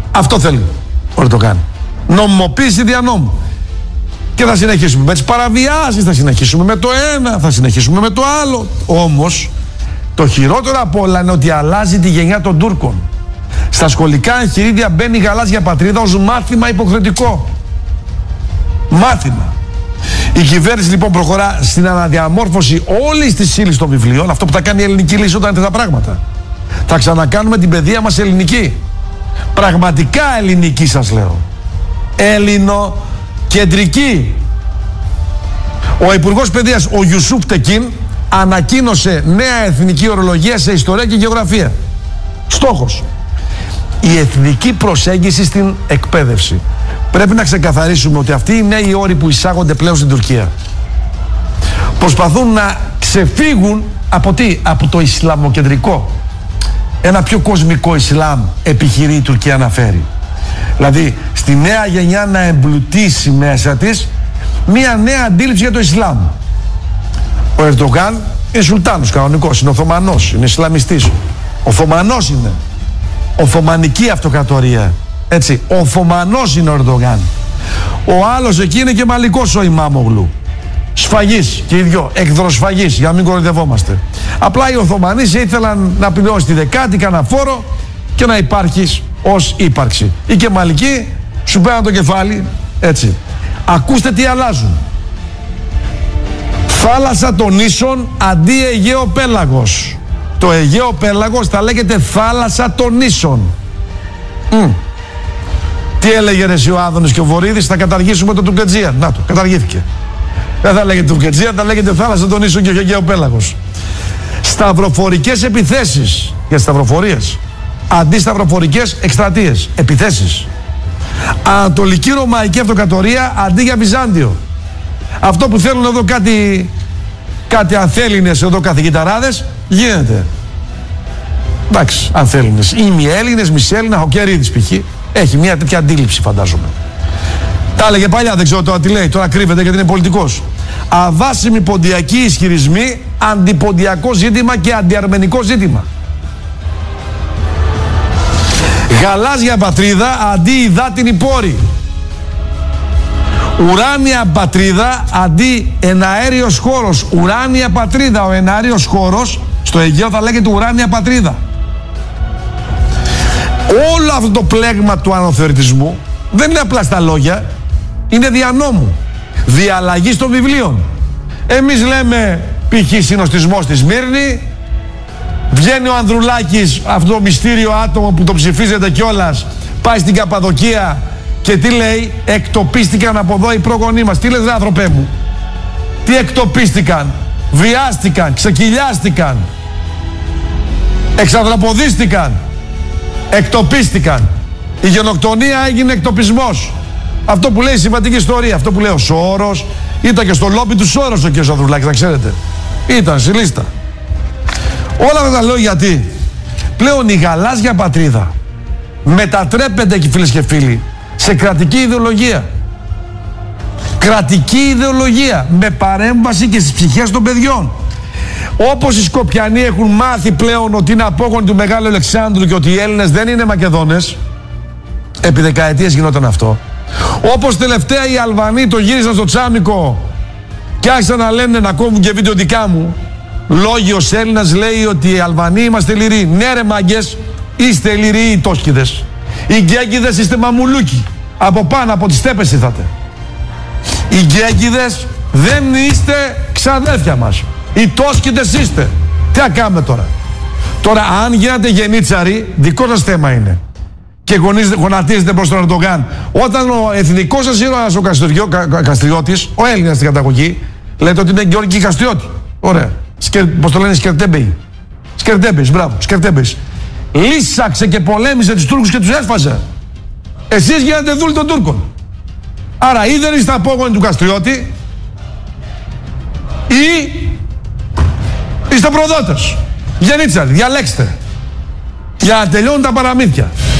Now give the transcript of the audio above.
Αυτό θέλει ο Ερντογάν. Νομιμοποίηση δια νόμου. Και θα συνεχίσουμε με τις παραβιάσεις, θα συνεχίσουμε με το ένα, θα συνεχίσουμε με το άλλο. Όμως, το χειρότερο απ' όλα είναι ότι αλλάζει τη γενιά των Τούρκων. Στα σχολικά εγχειρίδια μπαίνει η γαλάζια πατρίδα ως μάθημα υποχρεωτικό. Μάθημα. Η κυβέρνηση λοιπόν προχωρά στην αναδιαμόρφωση όλης της ύλης των βιβλίων, αυτό που θα κάνει η ελληνική λύση όταν έρθει τα πράγματα. Θα ξανακάνουμε την παιδεία μας ελληνική. Πραγματικά ελληνική σας λέω. Ελληνοκεντρική. Ο Υπουργός Παιδείας, ο Ιουσούφ Τεκίν, ανακοίνωσε νέα εθνική ορολογία σε ιστορία και γεωγραφία. Στόχος. Η εθνική προσέγγιση στην εκπαίδευση. Πρέπει να ξεκαθαρίσουμε ότι αυτοί οι νέοι όροι που εισάγονται πλέον στην Τουρκία προσπαθούν να ξεφύγουν από τι? Από το Ισλαμοκεντρικό. Ένα πιο κοσμικό Ισλάμ επιχειρεί η Τουρκία να φέρει. Δηλαδή στη νέα γενιά να εμπλουτίσει μέσα της μία νέα αντίληψη για το Ισλάμ. Ο Ερντογάν είναι Σουλτάνος κανονικός, είναι Οθωμανός, είναι Ισλαμιστής. Οθωμανός είναι. Οθωμανική αυτοκρατορία. Έτσι, Οθωμανός είναι ο Ερντογάν. Ο άλλος εκεί είναι και μαλικός ο Ιμάμογλου. Σφαγής και οι δυο, εκδροσφαγής, για να μην κοροϊδευόμαστε. Απλά οι Οθωμανοί ήθελαν να πληρώσει τη δεκάτη κανένα φόρο και να υπάρχεις ως ύπαρξη. Ή και μαλικοί σου πέραν το κεφάλι, έτσι. Ακούστε τι αλλάζουν. Θάλασσα των νήσων αντί Αιγαίο πέλαγος. Το Αιγαίο πέλαγος θα λέγεται θάλασσα των νήσων. Τι έλεγε ρε εσύ ο Άδωνης και ο Βορύδης? Θα καταργήσουμε το Τουρκετζία. Να το, καταργήθηκε. Δεν θα λέγεται Τουρκετζία, θα λέγεται θάλασσα των νήσων και Αιγαίο πέλαγος. Σταυροφορικές επιθέσεις για σταυροφορίες αντί σταυροφορικές εκστρατείες, επιθέσεις. Ανατολική Ρωμαϊκή Αυτοκρατορία αντί για Βυζάντιο. Αυτό που θέλουν εδώ κάτι ανθέληνες εδώ καθηγηταράδες γίνεται. Εντάξει, ανθέληνες. Ή μιέλληνες, μισέλληνα, ο Κερίδης π.χ. έχει μια τέτοια αντίληψη, φαντάζομαι. Τα έλεγε παλιά, δεν ξέρω τώρα τι λέει, τώρα κρύβεται γιατί είναι πολιτικός. Αβάσιμοι ποντιακοί ισχυρισμοί, αντιποντιακό ζήτημα και αντιαρμενικό ζήτημα. Γαλάζια πατρίδα αντί υδάτινη πόρη. Ουράνια πατρίδα αντί εναέριος χώρος. Ουράνια πατρίδα, ο εναέριος χώρος στο Αιγαίο θα λέγεται ουράνια πατρίδα. Όλο αυτό το πλέγμα του ανοθεωρητισμού δεν είναι απλά στα λόγια, είναι δια νόμου, διαλλαγής των βιβλίων. Εμείς λέμε π.χ. συνοστισμός στη Σμύρνη, βγαίνει ο Ανδρουλάκης, αυτό το μυστήριο άτομο που το ψηφίζεται κιόλας, πάει στην Καπαδοκία και τι λέει? Εκτοπίστηκαν από εδώ οι πρόγονοί μας. Τι λες ρε άνθρωπέ μου? Τι εκτοπίστηκαν? Βιάστηκαν, ξεκυλιάστηκαν, εξανθρωποδίστηκαν, εκτοπίστηκαν. Η γενοκτονία έγινε εκτοπισμός. Αυτό που λέει η συμβατική ιστορία, αυτό που λέει ο Σόρος, ήταν και στο λόμπι του Σόρος ο κ. Ανδρουλάκης, να ξέρετε. Ήταν στη λίστα. Όλα αυτά τα λέω γιατί πλέον η γαλάζια πατρίδα μετατρέπεται, και φίλες και φίλοι, σε κρατική ιδεολογία. Κρατική ιδεολογία με παρέμβαση και στις ψυχές των παιδιών. Όπως οι Σκοπιανοί έχουν μάθει πλέον ότι είναι απόγονοι του Μεγάλου Αλεξάνδρου και ότι οι Έλληνες δεν είναι Μακεδόνες, επί δεκαετίες γινόταν αυτό. Όπως τελευταία οι Αλβανοί το γύρισαν στο τσάμικο και άρχισαν να λένε, να κόβουν και βίντεο δικά μου. Λόγιος Έλληνας λέει ότι οι Αλβανοί είμαστε λυροί. Ναι ρε μάγκες, είστε λυροί οι Τόσκηδες. Οι Γκέγκηδες είστε μαμουλούκι. Από πάνω από τις στέπες ήρθατε. Οι Γκέγκηδες δεν είστε ξαδέρφια μας. Οι Τόσκηδες είστε. Τι να κάνουμε τώρα? Τώρα αν γίνατε γενίτσαροι, δικό σας θέμα είναι. Και γονατίζετε προς τον Ερντογάν. Όταν ο εθνικός σας ήρωας ο Καστριώτης, ο Έλληνας στην καταγωγή, λέτε ότι είναι Γεώργη Καστριώτη. Ωραία. Πώς το λένε, Σκερτέμπεϊ. Σκερτέμπεϊς, μπράβο, Σκερτέμπεϊς. Λύσαξε και πολέμησε τους Τούρκους και τους έσφαζε. Εσείς γίνατε δούλοι των Τούρκων. Άρα ή δεν είστε απόγονοι του Καστριώτη ή είστε προδότες. Γενίτσαροι, διαλέξτε. Για να τελειώνουν τα παραμύθια.